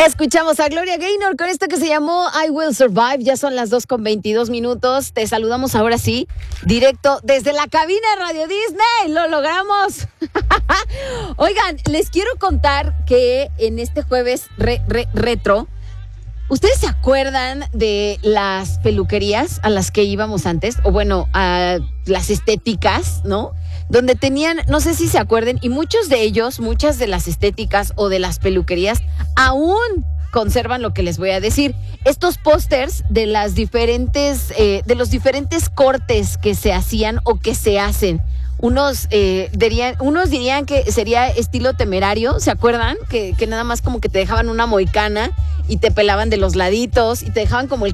Escuchamos a Gloria Gaynor con esto que se llamó I Will Survive. Ya son las 2:22. Te saludamos ahora sí, directo desde la cabina de Radio Disney. ¡Lo logramos! Oigan, les quiero contar que en este jueves retro, ¿ustedes se acuerdan de las peluquerías a las que íbamos antes? O bueno, a las estéticas, ¿no? Donde tenían, no sé si se acuerden, y muchas de las estéticas o de las peluquerías aún conservan lo que les voy a decir. Estos pósters de las diferentes, de los diferentes cortes que se hacían o que se hacen. Unos dirían que sería estilo Temerario, ¿se acuerdan? Que nada más como que te dejaban una moicana y te pelaban de los laditos y te dejaban como el